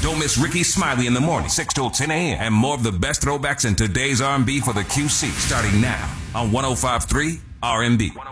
Don't miss Ricky Smiley in the morning, 6 till 10 a.m. And more of the best throwbacks in today's R&B for the QC starting now on 105.3 R&B.